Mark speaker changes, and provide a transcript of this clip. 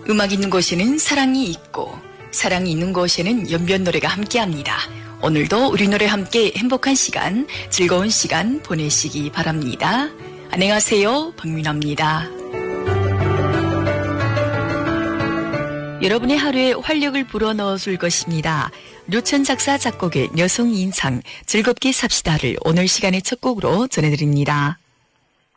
Speaker 1: 음악 있는 곳에는 사랑이 있고 사랑이 있는 곳에는 연변 노래가 함께합니다. 오늘도 우리 노래 함께 행복한 시간, 즐거운 시간 보내시기 바랍니다. 안녕하세요, 박민아입니다. 여러분의 하루에 활력을 불어넣어줄 것입니다. 류천 작사 작곡의 여성 인상 즐겁게 삽시다를 오늘 시간의 첫 곡으로 전해드립니다.